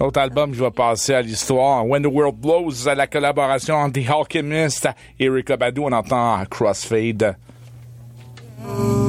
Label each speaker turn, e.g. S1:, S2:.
S1: L'autre album qui va passer à l'histoire, When the World Blows, la collaboration entre The Alchemist et Erykah Badu, on entend Crossfade.